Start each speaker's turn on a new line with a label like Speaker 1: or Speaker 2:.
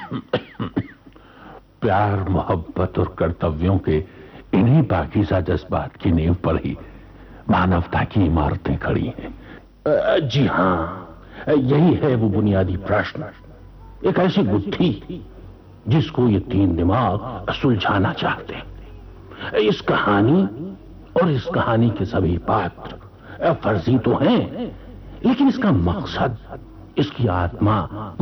Speaker 1: प्यार, मोहब्बत और कर्तव्यों के इन्हीं पाकीज़ा जज्बात की नींव पर ही मानवता की इमारतें खड़ी हैं। जी हां, यही है वो बुनियादी प्रश्न, एक ऐसी गुत्थी जिसको ये तीन दिमाग सुलझाना चाहते हैं। इस कहानी और इस कहानी के सभी पात्र फर्जी तो हैं, लेकिन इसका मकसद, इसकी आत्मा